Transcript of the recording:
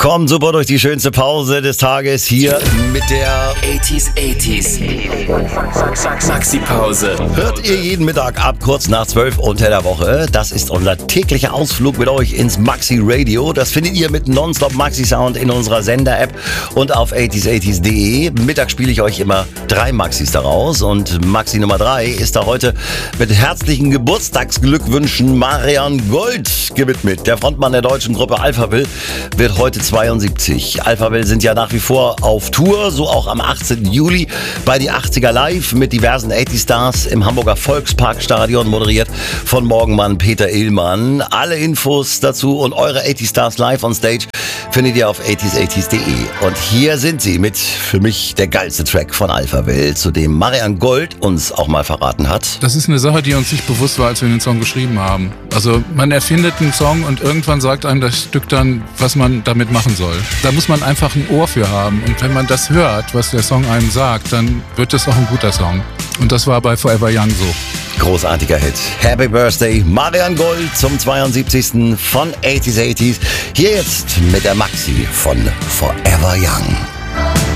Kommt super durch die schönste Pause des Tages hier mit der 80s Maxi-Pause. Hört ihr jeden Mittag ab kurz nach 12 unter der Woche. Das ist unser täglicher Ausflug mit euch ins Maxi Radio. Das findet ihr mit Nonstop Maxi Sound in unserer Sender-App und auf 80s80s.de. Mittag spiele ich euch immer 3 Maxis daraus und Maxi Nummer 3 ist da heute mit herzlichen Geburtstagsglückwünschen Marian Gold gewidmet. Der Frontmann der deutschen Gruppe Alphaville wird heute 72. Alphaville sind ja nach wie vor auf Tour, so auch am 18. Juli bei die 80er Live mit diversen 80-Stars im Hamburger Volksparkstadion, moderiert von Morgenmann Peter Illmann. Alle Infos dazu und eure 80-Stars live on stage findet ihr auf 80s80s.de. Und hier sind sie mit für mich der geilste Track von Alphaville, zu dem Marian Gold uns auch mal verraten hat. Das ist eine Sache, die uns nicht bewusst war, als wir den Song geschrieben haben. Also man erfindet einen Song und irgendwann sagt einem das Stück dann, was man damit machen soll. Da muss man einfach ein Ohr für haben. Und wenn man das hört, was der Song einem sagt, dann wird es auch ein guter Song. Und das war bei Forever Young so. Großartiger Hit. Happy Birthday, Marian Gold zum 72. von 80s80s. Hier jetzt mit der Maxi von Forever Young.